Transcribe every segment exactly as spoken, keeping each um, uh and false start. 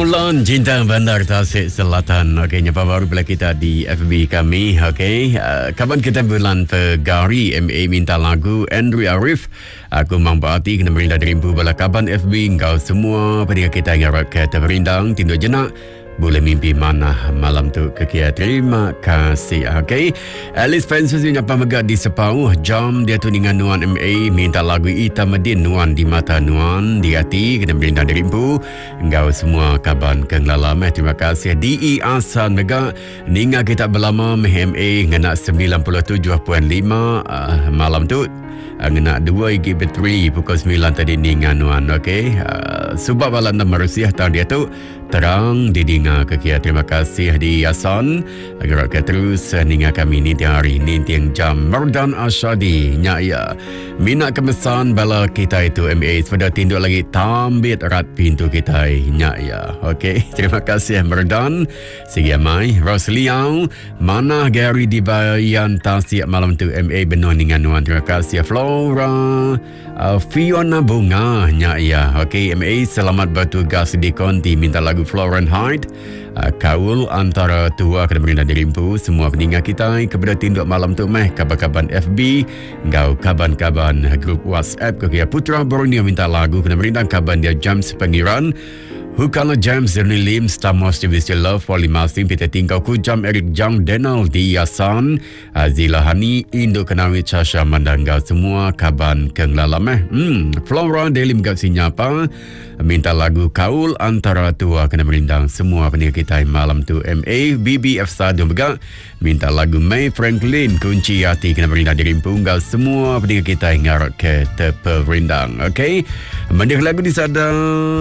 Bulan Cinta Bandar Tasik Selatan. Okey, nyapa baru pula kita di F B kami. Okey, uh, kawan kita bulan Pegari M A minta lagu Andrew Arif. Aku mang berhati kena merindah derimpu bala kaban F B. Engkau semua pendengar kita ngarap kata berindang tindu jenak. Boleh mimpi mana malam tu kekia. Terima kasih. Okey, Alice Fences nyapa megak di sepauh jam dia tu dengan Nuan M A minta lagu Ita Medin Nuan di mata Nuan di hati kena berindah derimpu. Engkau semua kaban keng lalam. Terima kasih. D E Asan megak ninga kita berlama M A ngena sembilan puluh tujuh perpuluhan lima uh, malam tu. Ngena dua igi betri pukul sembilan tadi ninga Nuan. Okey, uh, sebab balan nama Rusiah tahun dia tu terang didinga kekia. Terima kasih di Yason agar ke terus ninga kami ni tiang hari ni tiang jam. Merdan Asyadi nya ya minat kemesan bala kita itu M A pada tinduk lagi tambit erat pintu kita nya ya. Okey, terima kasih Merdan. Sigi mai Rosliau mana Gary di Bayan Tasik malam tu M A benar dengan Nuan. Terima kasih Flora uh, Fiona Bunga nya ya. Okey, M A selamat bertugas di konti minta lagu Florence Hyde. Uh, kaul antara tua kena berindah dirimpu semua pendengar kita kepada tinduk malam tu meh kaban-kaban F B ngau kaban-kaban grup WhatsApp kekia Putra Borneo minta lagu kena berindah kaban dia James Pengiran. Hukala James Zerni Lim Stamos Divisi Love Wali Masing Peter Tingkau Kujam Eric Jang Denal di Yasan Zila Hani Indo Kenawi Chasha Mandangga semua kaban keng lalam eh hmm. Flora Daily Megap Sinyapa minta lagu Kaul Antara Tua kena merindang semua pendengar kita malam tu. M A B B F Sadu Megap minta lagu May Franklin Kunci Hati kena merindang dirimpu unggal semua pendengar kita ngarap ke teperindang. Okey, mendengar lagu di sada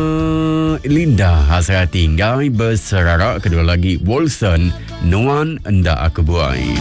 Linda Hasrati tinggal berserarak kedua lagi Wilson Nuan Enda Aku Buai.